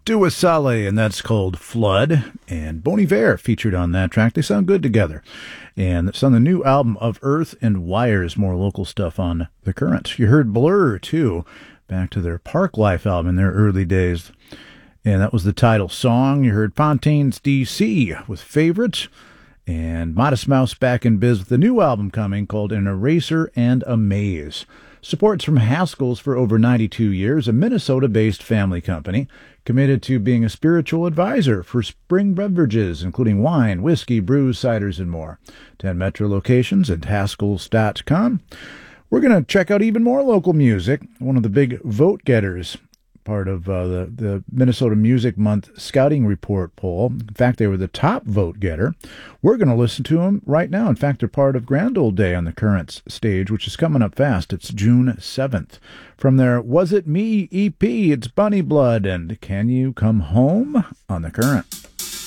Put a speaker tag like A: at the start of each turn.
A: Dua Saleh, and that's called Flood. And Bon Iver featured on that track. They sound good together. And it's on the new album of Earth and Wires, more local stuff on The Current. You heard Blur, too, back to their Park Life album in their early days. And that was the title song. You heard Fontaines DC with Favorites. And Modest Mouse back in biz with the new album coming called An Eraser and a Maze. Supports from Haskell's for over 92 years, a Minnesota-based family company committed to being a spiritual advisor for spring beverages, including wine, whiskey, brews, ciders, and more. 10 metro locations at Haskells.com. We're going to check out even more local music. One of the big vote-getters, part of the Minnesota Music Month Scouting Report poll. In fact, they were the top vote-getter. We're going to listen to them right now. In fact, they're part of Grand Old Day on the Currents stage, which is coming up fast. It's June 7th. From their Was It Me EP, it's Bunny Blood and Can You Come Home on the Current.